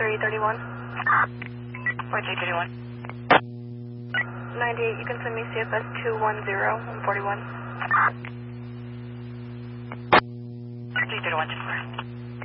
4331. 4331. 98, you can send me CFS 210 on 41. 331.